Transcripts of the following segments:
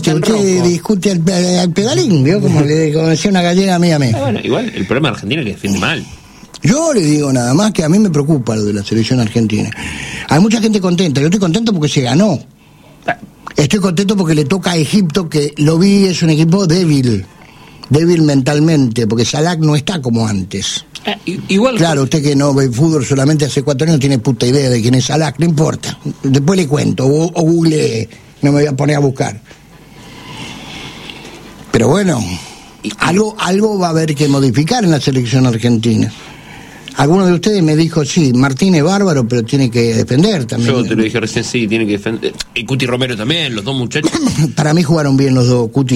usted discute al pedalín, ¿vio? Como le decía una gallega mía. Bueno, igual, el problema de Argentina es que defiende mal. Yo le digo nada más que a mí me preocupa lo de la selección argentina. Hay mucha gente contenta. Yo estoy contento porque se ganó. Estoy contento porque le toca a Egipto, que lo vi, es un equipo débil mentalmente, porque Salah no está como antes. Igual. Claro, usted que no ve fútbol solamente hace 4 años no tiene puta idea de quién es Salah, no importa. Después le cuento, o googleé, no me voy a poner a buscar. Pero bueno, algo va a haber que modificar en la selección argentina. Alguno de ustedes me dijo, sí, Martín es bárbaro, pero tiene que defender también. Yo te lo dije recién, sí, tiene que defender. Y Cuti Romero también, los dos muchachos. Para mí jugaron bien los dos. Cuti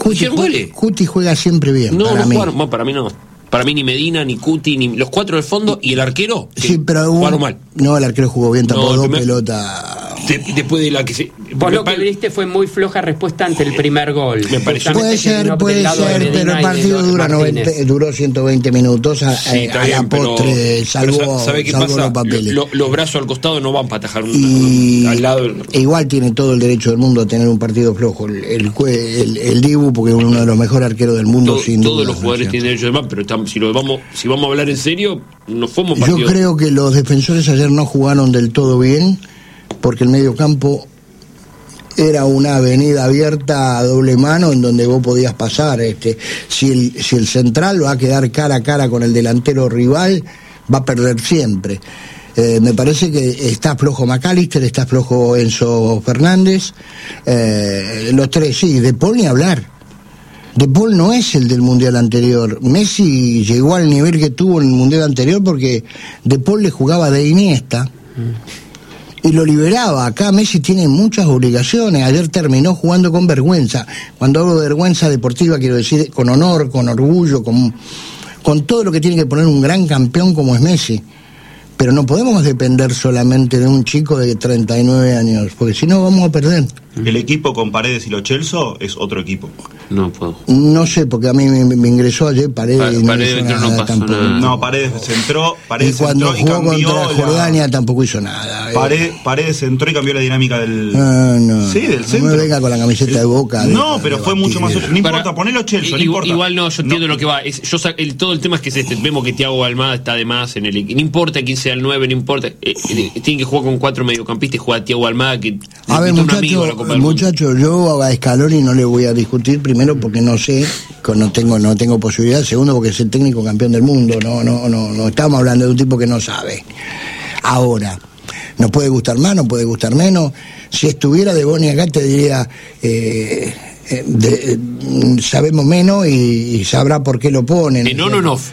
juega siempre bien. No, jugaron, para mí no. Para mí ni Medina, ni Cuti, ni los 4 del fondo y el arquero. Sí, pero jugaron mal. No, el arquero jugó bien, tampoco dos pelotas. Después de la que se... Vos lo que viste fue muy floja respuesta ante el primer gol. Me pareció. Puede ser, pero el partido duró 120 minutos a la postre, salvo los papeles. Los brazos al costado no van para atajar al lado. Igual tiene todo el derecho del mundo a tener un partido flojo. El Dibu, porque es uno de los mejores arqueros del mundo, sin duda. Todos los jugadores tienen derecho de más, pero si vamos a hablar en serio, no fuimos partido. Yo creo que los defensores ayer no jugaron del todo bien, porque el medio campo era una avenida abierta a doble mano en donde vos podías pasar. Si el central va a quedar cara a cara con el delantero rival, va a perder siempre. Me parece que está flojo McAllister, está flojo Enzo Fernández, los tres, sí. De Paul ni hablar. De Paul no es el del mundial anterior. Messi llegó al nivel que tuvo en el mundial anterior porque De Paul le jugaba de Iniesta y lo liberaba. Acá Messi tiene muchas obligaciones. Ayer terminó jugando con vergüenza. Cuando hablo de vergüenza deportiva quiero decir con honor, con orgullo, con todo lo que tiene que poner un gran campeón como es Messi. Pero no podemos depender solamente de un chico de 39 años, porque si no vamos a perder. El equipo con Paredes y Lo Celso es otro equipo. No puedo. No sé, porque a mí me ingresó ayer Paredes. Paredes no pasó nada. No, Paredes entró. Y cuando jugó contra Jordania tampoco hizo nada. Paredes entró y cambió la dinámica del... No. Sí, del centro. No me venga con la camiseta de Boca. No, pero fue mucho más... No importa, ponelo Celso, no importa. Igual no, yo entiendo lo que va. Todo el tema es que vemos que Thiago Almada está de más en el equipo. No importa quién sea el 9, no importa. Tienen que jugar con 4 mediocampistas y juega Thiago Almada, que a ver, muchachos, yo a Scaloni no le voy a discutir, primero porque no sé, no tengo posibilidad, segundo porque es el técnico campeón del mundo, no estamos hablando de un tipo que no sabe. Ahora, nos puede gustar más, nos puede gustar menos. Si estuviera De Boni acá te diría sabemos menos y sabrá por qué lo ponen. ¿En on o en off?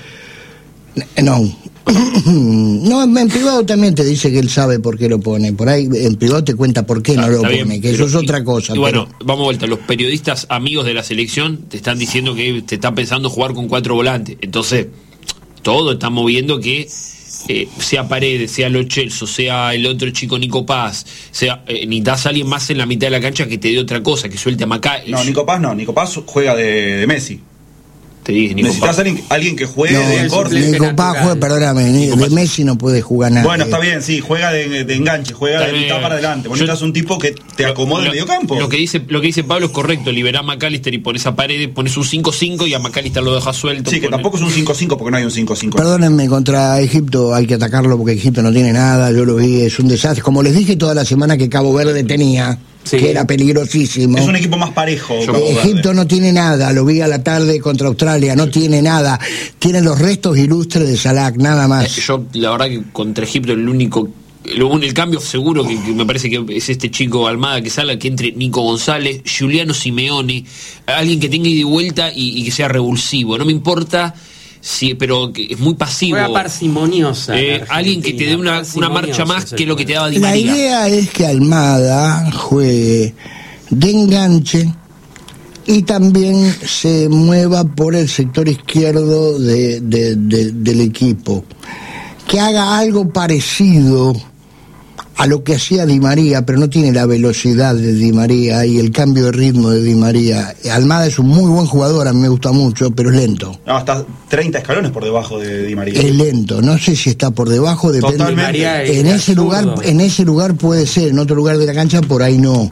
No, en privado también te dice que él sabe por qué lo pone. Por ahí en privado te cuenta por qué no lo pone, bien, que eso es otra cosa. Y bueno, vamos a vuelta. Los periodistas amigos de la selección te están diciendo que te está pensando jugar con 4 volantes. Entonces, todo está moviendo que sea Paredes, sea Lo Celso, sea el otro chico Nico Paz, necesitas a alguien más en la mitad de la cancha que te dé otra cosa, que suelte a Macá. No, Nico Paz juega de Messi. Te dije, necesitas alguien que juegue de corte. Nico Paz juega, perdóname, de Messi no puede jugar nada. Bueno, está bien, sí, juega de enganche, juega de mitad para adelante. Vos necesitas un tipo que te acomode el mediocampo. Lo que dice Pablo es correcto, liberá a McAllister y pones a Paredes, pones un 5-5 y a McAllister lo dejas suelto. Sí, que tampoco es un 5-5 porque no hay un 5-5. Perdónenme, contra Egipto hay que atacarlo porque Egipto no tiene nada, yo lo vi, es un desastre. Como les dije toda la semana que Cabo Verde tenía... Sí. Que era peligrosísimo. Es un equipo más parejo. Egipto no tiene nada, lo vi a la tarde contra Australia, no tiene nada. Tiene los restos ilustres de Salah, nada más. Yo, la verdad que contra Egipto el cambio seguro que me parece que es este chico Almada que sale, que entre Nico González, Giuliano Simeone, alguien que tenga ida y vuelta y que sea revulsivo. No me importa... Sí, pero que es muy pasivo. Juega parsimoniosa. Alguien que te dé una marcha más que lo que te daba Di María. La idea es que Almada juegue de enganche y también se mueva por el sector izquierdo del equipo. Que haga algo parecido a lo que hacía Di María, pero no tiene la velocidad de Di María y el cambio de ritmo de Di María. Almada es un muy buen jugador, a mí me gusta mucho, pero es lento. No, está 30 escalones por debajo de Di María. Es lento, no sé si está por debajo, depende. En ese lugar puede ser, en otro lugar de la cancha por ahí no.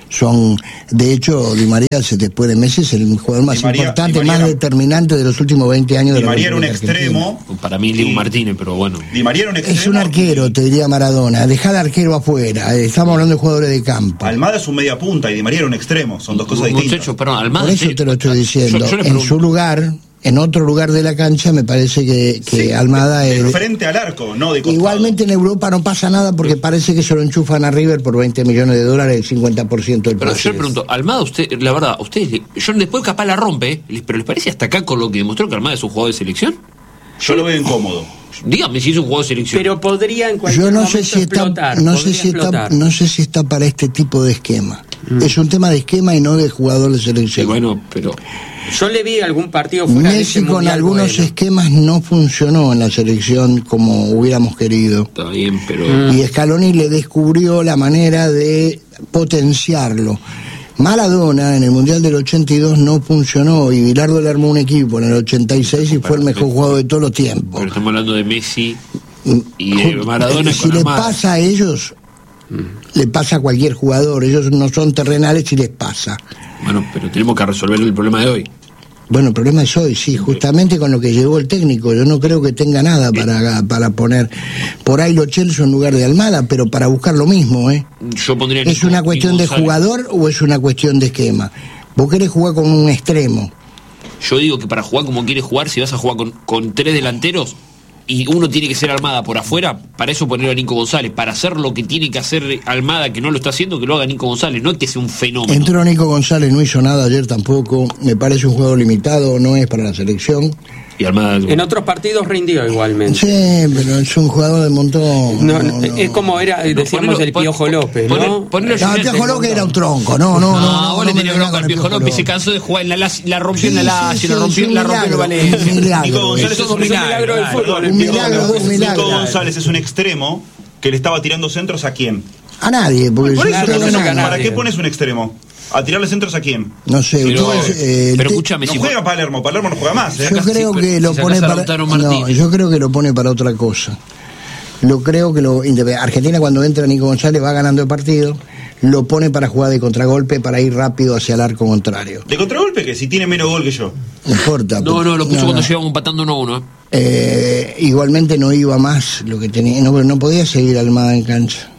De hecho, Di María, después de Messi, es el jugador más importante, más determinante de los últimos 20 años de la Di María era un extremo. Para mí, Diego Martínez, pero bueno. Di María era un extremo. Es un arquero, te diría Maradona. Dejá al arquero afuera. Estamos hablando de jugadores de campo. Almada es un media punta y Di María era un extremo. Son dos cosas distintas. Muchachos, perdón, Almada. Por eso te lo estoy diciendo. En su lugar, en otro lugar de la cancha, me parece que Almada es... frente al arco, no de costado. Igualmente en Europa no pasa nada porque parece que se lo enchufan a River por $20 millones, el 50% del Pero yo le pregunto, Almada, la verdad, ustedes, yo después capaz la rompe, pero ¿les parece hasta acá con lo que demostró que Almada es un jugador de selección? Yo lo veo incómodo. Dígame si es un jugador de selección. Pero podría en cualquier Yo no momento sé si explotar. no sé si está para este tipo de esquema. Es un tema de esquema y no de jugador de selección. Sí, bueno, pero... Yo le vi algún partido fuera de ese Messi con algunos esquemas no funcionó en la selección como hubiéramos querido. Está bien, pero... Y Scaloni le descubrió la manera de potenciarlo. Maradona en el Mundial del 82 no funcionó y Bilardo le armó un equipo en el 86 y fue el mejor jugador de todos los tiempos. Pero estamos hablando de Messi y de Maradona. Si le pasa a ellos, le pasa a cualquier jugador. Ellos no son terrenales y les pasa. Bueno, pero tenemos que resolver el problema de hoy. Bueno, el problema es hoy, sí, justamente con lo que llegó el técnico. Yo no creo que tenga nada para poner por ahí Lo Celso en lugar de Almada, pero para buscar lo mismo, ¿eh? Yo pondría ¿Es una cuestión de jugador o es una cuestión de esquema? Vos querés jugar con un extremo. Yo digo que para jugar como quieres jugar, si vas a jugar con tres delanteros y uno tiene que ser Almada por afuera, para eso poner a Nico González. Para hacer lo que tiene que hacer Almada, que no lo está haciendo, que lo haga Nico González, no es que sea un fenómeno. Entró Nico González, no hizo nada ayer tampoco. Me parece un jugador limitado, no es para la selección. Y Almada... En otros partidos rindió igualmente. Sí, pero es un jugador de montón. No. Es como era, decíamos, el Piojo López, ¿no? El Piojo López era un tronco, no. Vos le tenías bronca al Piojo López, se cansó de jugar en la rompió en la Lazio, la rompió en Valencia. Nico González es un milagro del fútbol. Un milagro. Nico González es un extremo que le estaba tirando centros ¿a quién? A nadie, porque por eso, yo ¿para qué pones un extremo? ¿A tirarle centros a quién? No sé, pero escúchame, no juega Palermo no juega más. Yo creo que lo pone yo creo que lo pone para otra cosa. Argentina cuando entra Nico González va ganando el partido, lo pone para jugar de contragolpe, para ir rápido hacia el arco contrario. ¿De contragolpe que si tiene menos gol que yo? No importa. No, lo puso cuando llevamos empatando 1-1. Igualmente no iba más lo que tenía, no podía seguir Almada en cancha.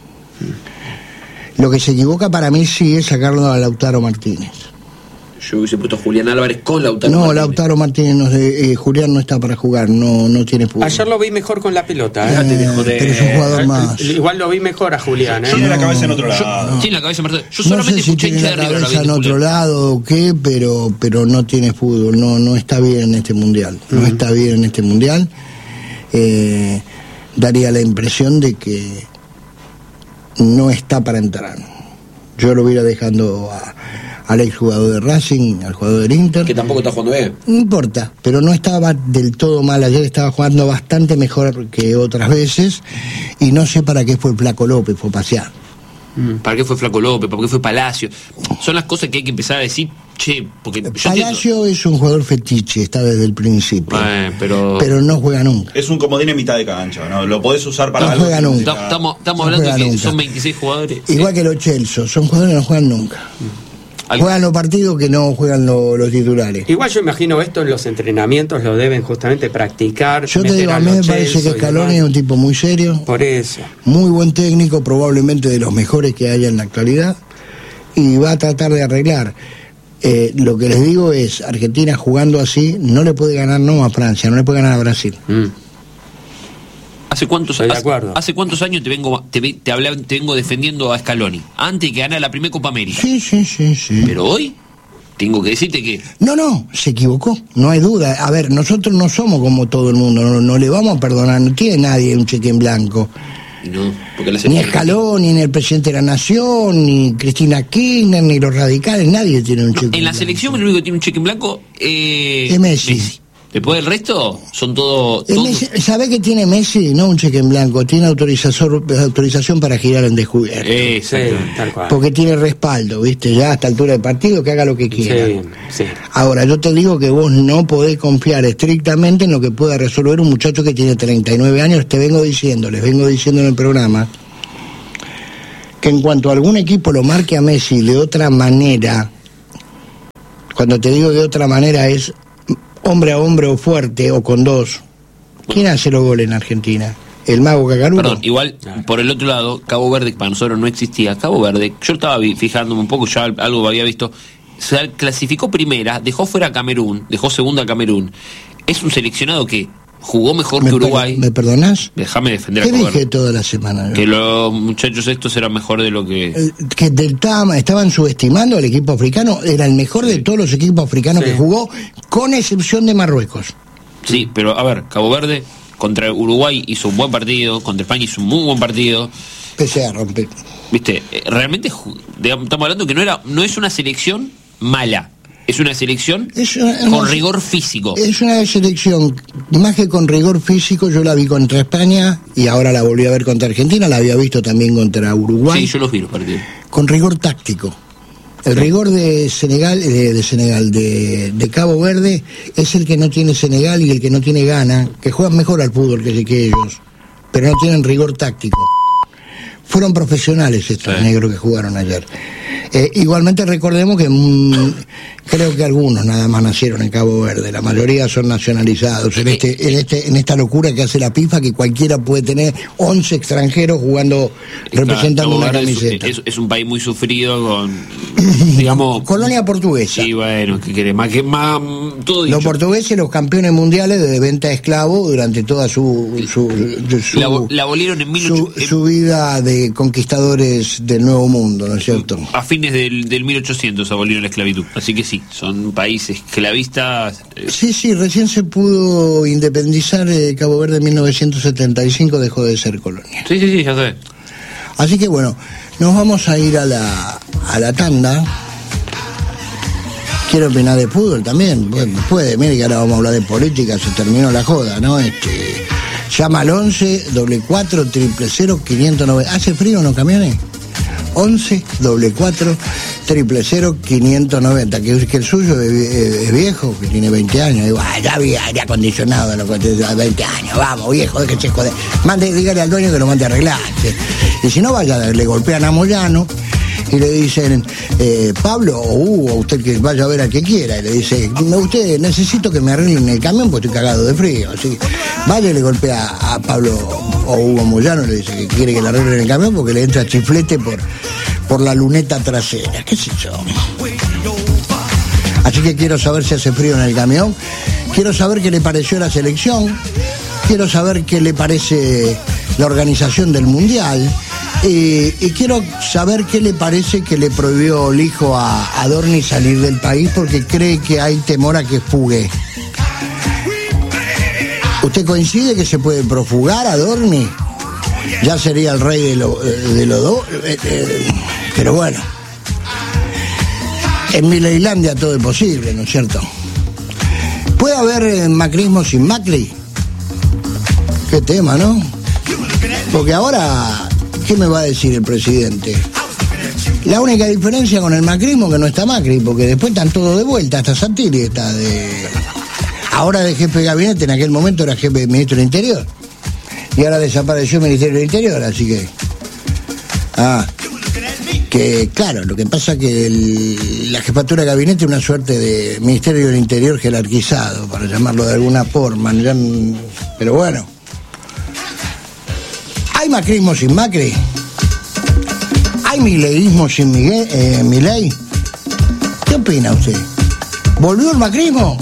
Lo que se equivoca para mí sí es sacarlo a Lautaro Martínez. Yo hubiese puesto a Julián Álvarez con Lautaro Martínez. No, Lautaro Martínez, Julián no está para jugar, no tiene fútbol. Ayer lo vi mejor con la pelota. Pero es un jugador más. Igual lo vi mejor a Julián. Tiene la cabeza en otro lado. Tiene la cabeza en otro lado. Yo solamente no sé si tiene la cabeza en otro lado o qué, pero no tiene fútbol, no está bien en este mundial. No está bien en este mundial. Daría la impresión de que no está para entrar. Yo lo hubiera dejando al exjugador de Racing, al jugador del Inter. Que tampoco está jugando bien. No importa, pero no estaba del todo mal. Ayer estaba jugando bastante mejor que otras veces. Y no sé para qué fue Flaco López, fue pasear. ¿Para qué fue Flaco López? ¿Para qué fue Palacio? Son las cosas que hay que empezar a decir. Porque Palacio es un jugador fetiche, está desde el principio. Pero no juega nunca. Es un comodín en mitad de cancha, ¿no? Lo podés usar para no algo. Juega nunca. Estamos hablando de que nunca. Son 26 jugadores. Igual que los Chelsea, son jugadores que no juegan nunca. Juegan los partidos que no juegan los titulares. Igual yo imagino esto en los entrenamientos lo deben justamente practicar. Yo te digo, a mí me parece que Scaloni es un tipo muy serio. Por eso. Muy buen técnico, probablemente de los mejores que haya en la actualidad. Y va a tratar de arreglar. Lo que les digo es, Argentina jugando así, no le puede ganar a Francia, no le puede ganar a Brasil. ¿Hace cuántos años te vengo defendiendo a Scaloni? Antes de que ganara la primera Copa América. Sí. Pero hoy tengo que decirte que... No, se equivocó, no hay duda. A ver, nosotros no somos como todo el mundo, no le vamos a perdonar, no tiene nadie un cheque en blanco. No, porque ni Scaloni, ni el presidente de la Nación, ni Cristina Kirchner, ni los radicales, nadie tiene un cheque en blanco. En la selección el único que tiene un cheque en blanco es Messi. Después del resto, son todos... ¿Sabe qué tiene Messi? No un cheque en blanco, tiene autorización para girar en descubierto. Sí, tal cual. Porque tiene respaldo, ¿viste? Ya a esta altura del partido, que haga lo que quiera. Sí. Ahora, yo te digo que vos no podés confiar estrictamente en lo que pueda resolver un muchacho que tiene 39 años. Les vengo diciendo en el programa que en cuanto a algún equipo lo marque a Messi de otra manera, cuando te digo de otra manera es hombre a hombre o fuerte o con dos, ¿quién hace los goles en Argentina? ¿El mago Cacarulo? Perdón, igual, por el otro lado, Cabo Verde, que para nosotros no existía, Cabo Verde, yo estaba fijándome un poco, ya algo había visto, se clasificó primera, dejó fuera a Camerún, dejó segunda a Camerún. Es un seleccionado que jugó mejor que Uruguay. ¿Me perdonás? Déjame defender a Cabo Verde. ¿Qué Verde. dije toda la semana? Que los muchachos estos eran mejor de lo que... Que estaban subestimando al equipo africano, era el mejor de todos los equipos africanos que jugó, con excepción de Marruecos. Sí, pero a ver, Cabo Verde contra Uruguay hizo un buen partido, contra España hizo un muy buen partido. Pese a romper. Viste, realmente estamos hablando que no es una selección mala, es una selección con rigor físico. Es una selección, más que con rigor físico, yo la vi contra España y ahora la volví a ver contra Argentina, la había visto también contra Uruguay. Sí, yo los vi los partidos. Con rigor táctico. El rigor de de Cabo Verde es el que no tiene Senegal y el que no tiene Ghana, que juegan mejor al fútbol que ellos, pero no tienen rigor táctico. Fueron profesionales estos negros que jugaron ayer. Igualmente recordemos que creo que algunos nada más nacieron en Cabo Verde, la mayoría son nacionalizados en esta locura que hace la FIFA, que cualquiera puede tener 11 extranjeros jugando, representando una camiseta. Es un país muy sufrido con, digamos, colonia portuguesa. Sí, bueno, ¿qué querés? Más todo dicho. Los portugueses, los campeones mundiales de venta de esclavos durante toda su la abolieron en su vida de conquistadores del Nuevo Mundo, ¿no es cierto? A fines del 1800 abolieron la esclavitud, así que sí, son países esclavistas. Sí, recién se pudo independizar. Cabo Verde en 1975 dejó de ser colonia. Sí, ya sé. Así que bueno, nos vamos a ir a la tanda. Quiero opinar de fútbol también, puede, mire que ahora vamos a hablar de política, se terminó la joda, ¿no? Llama al 11 44 000 590. ¿Hace frío en los camiones? 11 44 000 590, que el suyo es viejo, que tiene 20 años. Digo, ya había aire acondicionado a los 20 años, vamos viejo, déjese joder. Dígale al dueño que lo mande a arreglarse. Y si no, le golpean a Moyano y le dicen, Pablo o Hugo, usted que vaya a ver a que quiera, y le dice, usted, necesito que me arreglen el camión porque estoy cagado de frío. Así vaya y le golpea a Pablo o Hugo Moyano y le dice que quiere que le arreglen el camión porque le entra chiflete por la luneta trasera, qué sé yo. Así que quiero saber si hace frío en el camión, quiero saber qué le pareció la selección, quiero saber qué le parece la organización del Mundial, y quiero saber qué le parece que le prohibió el hijo a Dorni salir del país porque cree que hay temor a que fugue. ¿Usted coincide que se puede profugar a Dorni? Ya sería el rey de los dos, pero bueno, en Mileilandia todo es posible, ¿no es cierto? ¿Puede haber macrismo sin Macri? Qué tema, ¿no? Porque ahora, ¿qué me va a decir el presidente? La única diferencia con el macrismo es que no está Macri, porque después están todos de vuelta, hasta Santilli está ahora de jefe de gabinete, en aquel momento era jefe de ministro del Interior. Y ahora desapareció el Ministerio del Interior, así que... que claro, lo que pasa es que la jefatura de gabinete es una suerte de Ministerio del Interior jerarquizado, para llamarlo de alguna forma. Pero bueno. ¿Hay macrismo sin Macri? ¿Hay mileísmo sin Milei? ¿Qué opina usted? ¿Volvió el macrismo?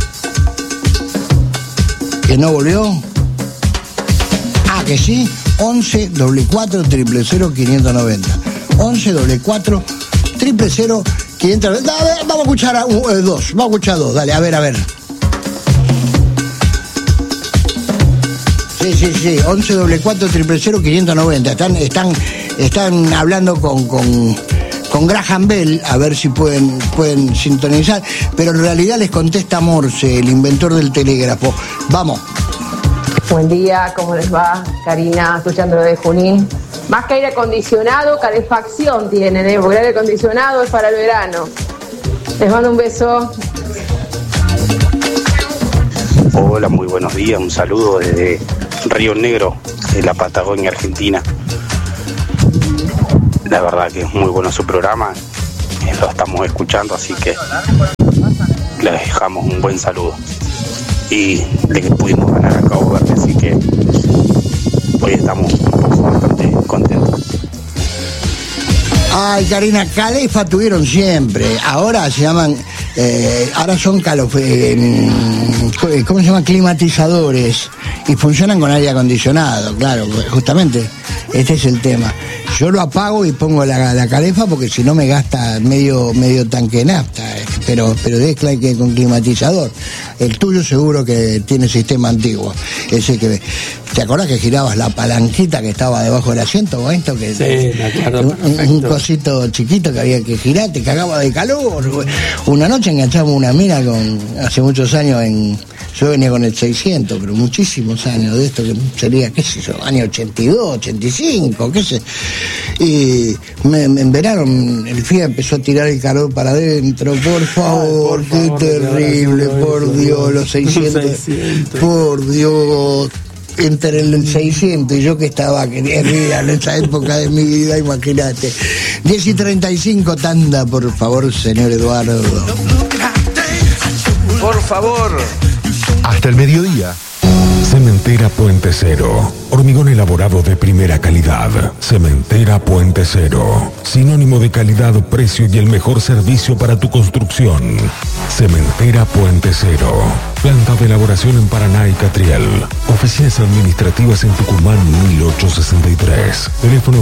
¿Que no volvió? Que sí, 11 44 000 590. 11 44 000 590. Vamos a escuchar dos, dale, a ver. Sí, 11 44 000 590. Están hablando con Graham Bell, a ver si pueden sintonizar, pero en realidad les contesta Morse, el inventor del telégrafo. Vamos. Buen día, ¿cómo les va? Karina, escuchándolo de Junín. Más que aire acondicionado, calefacción tienen, porque el aire acondicionado es para el verano. Les mando un beso. Hola, muy buenos días, un saludo desde Río Negro, en la Patagonia Argentina. La verdad que es muy bueno su programa, lo estamos escuchando, así que les dejamos un buen saludo. Y de que pudimos ganar a Cabo Verde, así que hoy estamos un poco bastante contentos. Ay, Karina, Calefa tuvieron siempre. Ahora se llaman, ahora son ¿cómo se llama? Climatizadores. Y funcionan con aire acondicionado, claro, justamente. Este es el tema. Yo lo apago y pongo la Calefa porque si no me gasta medio tanque de nafta. Pero es que con climatizador. El tuyo seguro que tiene sistema antiguo. Ese que ¿te acordás que girabas la palanquita que estaba debajo del asiento, o esto? Que, sí, me acuerdo. Un cosito chiquito que había que girar, te cagaba de calor. Una noche enganchamos una mina hace muchos años yo venía con el 600, pero muchísimos años de esto, que sería, qué sé yo, año 82, 85, qué sé. Y en verano el FIA empezó a tirar el calor para adentro, por favor, qué terrible, por Dios, los 600, por Dios. Entre el 600 y yo que estaba querida en esa época de mi vida, imagínate. 10:35, tanda, por favor, señor Eduardo. Por favor. Hasta el mediodía. Cementera Puente Cero. Hormigón elaborado de primera calidad. Cementera Puente Cero. Sinónimo de calidad, precio y el mejor servicio para tu construcción. Cementera Puente Cero. Planta de elaboración en Paraná y Catriel. Oficinas administrativas en Tucumán 1863. Teléfono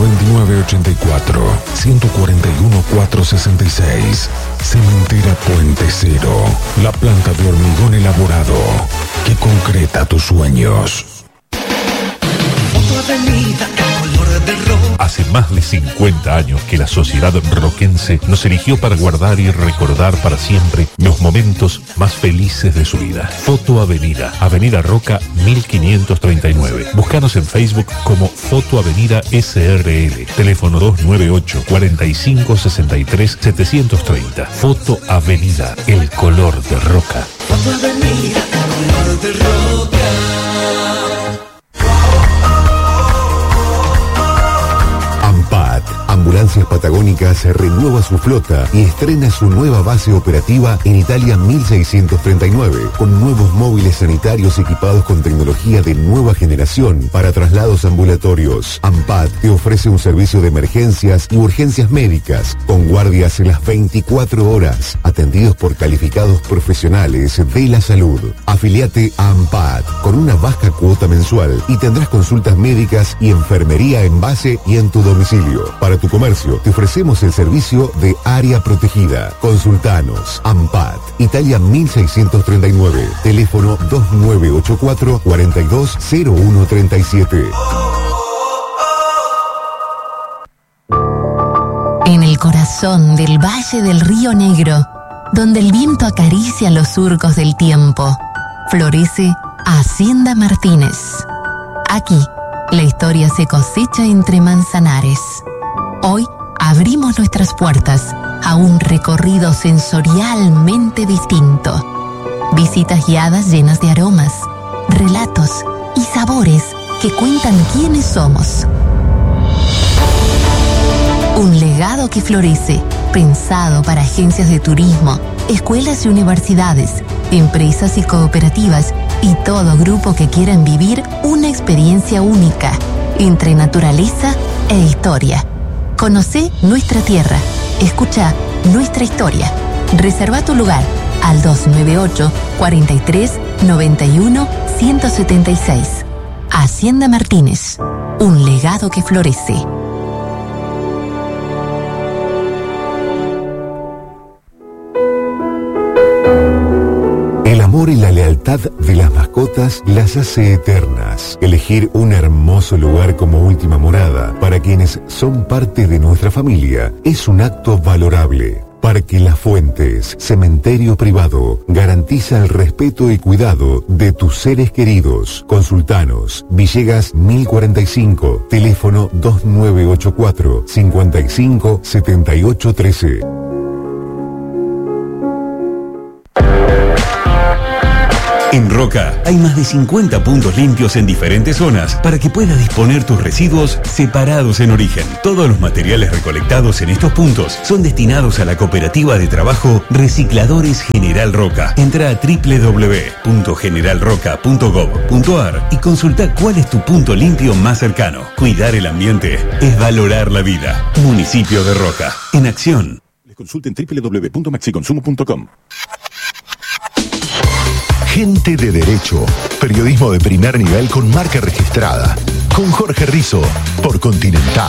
2984-141-466. Cementera Puente Cero. La planta de hormigón elaborado que concreta tus sueños. Hace más de 50 años que la sociedad roquense nos eligió para guardar y recordar para siempre los momentos más felices de su vida. Foto Avenida, Avenida Roca 1539. Búscanos en Facebook como Foto Avenida SRL. Teléfono 298-4563-730. Foto Avenida, el color de Roca. Foto Avenida, el color de Roca. Ambulancias Patagónicas renueva su flota y estrena su nueva base operativa en Italia 1639, con nuevos móviles sanitarios equipados con tecnología de nueva generación para traslados ambulatorios. AMPAT te ofrece un servicio de emergencias y urgencias médicas, con guardias en las 24 horas, atendidos por calificados profesionales de la salud. Afiliate a AMPAT con una baja cuota mensual y tendrás consultas médicas y enfermería en base y en tu domicilio. Para tu comercio, te ofrecemos el servicio de área protegida. Consultanos. AMPAT, Italia 1639. Teléfono 2984-420137. En el corazón del Valle del Río Negro, donde el viento acaricia los surcos del tiempo, florece Hacienda Martínez. Aquí, la historia se cosecha entre manzanares. Hoy abrimos nuestras puertas a un recorrido sensorialmente distinto. Visitas guiadas llenas de aromas, relatos y sabores que cuentan quiénes somos. Un legado que florece, pensado para agencias de turismo, escuelas y universidades, empresas y cooperativas y todo grupo que quieran vivir una experiencia única entre naturaleza e historia. Conocé nuestra tierra, escucha nuestra historia. Reserva tu lugar al 298-43-91-176. Hacienda Martínez, un legado que florece. El amor y la lealtad de las mascotas las hace eternas. Elegir un hermoso lugar como última morada para quienes son parte de nuestra familia es un acto valorable. Parque Las Fuentes, cementerio privado, garantiza el respeto y cuidado de tus seres queridos. Consultanos, Villegas 1045, teléfono 2984 55 7813. En Roca hay más de 50 puntos limpios en diferentes zonas para que puedas disponer tus residuos separados en origen. Todos los materiales recolectados en estos puntos son destinados a la cooperativa de trabajo Recicladores General Roca. Entra a www.generalroca.gov.ar y consulta cuál es tu punto limpio más cercano. Cuidar el ambiente es valorar la vida. Municipio de Roca. En acción. Consulten www.maxiconsumo.com. Gente de Derecho. Periodismo de primer nivel con marca registrada. Con Jorge Rizzo, por Continental.